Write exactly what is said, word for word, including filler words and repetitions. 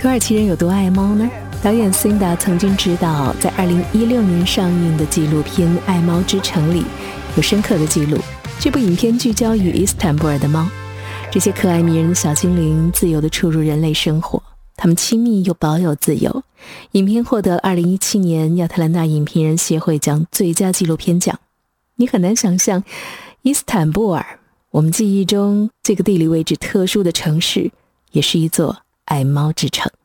土耳其人有多爱猫呢？导演 Cinda 曾经指导在二零一六年上映的纪录片《爱猫之城》里有深刻的记录。这部影片聚焦于伊斯坦布尔的猫，这些可爱迷人的小精灵自由地出入人类生活，它们亲密又保有自由。影片获得二零一七年亚特兰大影评人协会奖最佳纪录片奖。你很难想象，伊斯坦布尔，我们记忆中这个地理位置特殊的城市，也是一座爱猫之城。